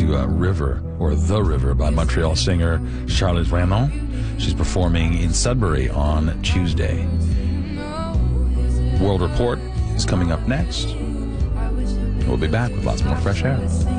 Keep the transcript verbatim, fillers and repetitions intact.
to uh, River, or The River, by Montreal singer Charlotte Raymond. She's performing in Sudbury on Tuesday. World Report is coming up next. We'll be back with lots more fresh air.